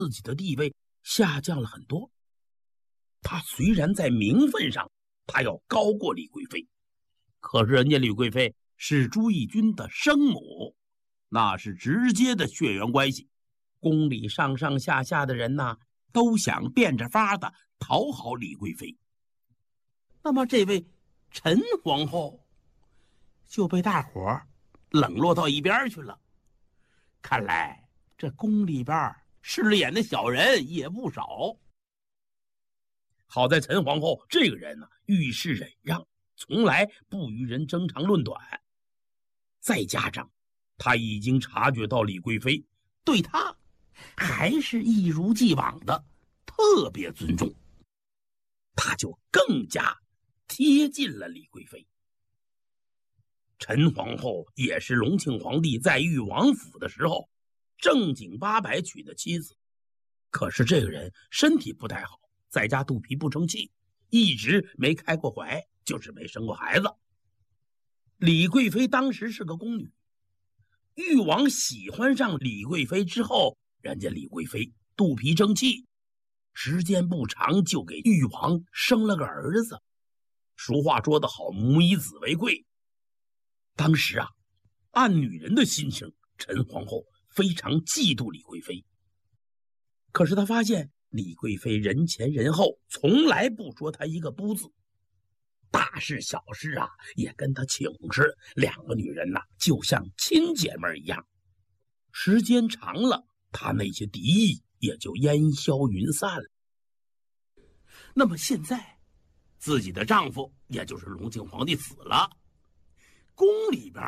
自己的地位下降了很多。他虽然在名分上他要高过李贵妃，可是人家李贵妃是朱翊钧的生母，那是直接的血缘关系。宫里上上下下的人呐，都想变着法的讨好李贵妃。那么这位陈皇后就被大伙冷落到一边去了。看来这宫里边势利眼的小人也不少。好在陈皇后这个人呢，遇事忍让，从来不与人争长论短。再加上他已经察觉到李贵妃对他还是一如既往的特别尊重，他就更加贴近了李贵妃。陈皇后也是隆庆皇帝在裕王府的时候正经八百娶的妻子，可是这个人身体不太好，在家肚皮不争气，一直没开过怀，就是没生过孩子。李贵妃当时是个宫女，裕王喜欢上李贵妃之后，人家李贵妃肚皮争气，时间不长就给裕王生了个儿子。俗话说得好，母以子为贵。当时啊，按女人的心情，陈皇后非常嫉妒李贵妃。可是她发现李贵妃人前人后从来不说她一个不字，大事小事啊也跟她请示，两个女人呐就像亲姐妹一样。时间长了，她那些敌意也就烟消云散了。那么现在自己的丈夫也就是隆庆皇帝死了，宫里边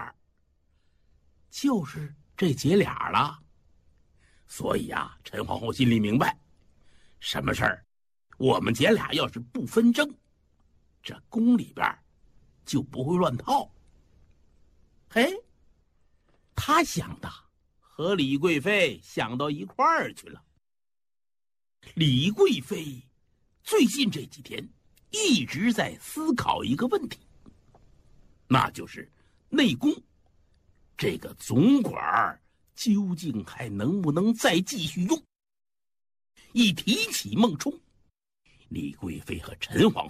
就是这姐俩了。所以啊，陈皇后心里明白，什么事儿我们姐俩要是不纷争，这宫里边就不会乱套。嘿，她想的和李贵妃想到一块儿去了。李贵妃最近这几天一直在思考一个问题，那就是内宫这个总管究竟还能不能再继续用。一提起孟冲，李贵妃和陈皇后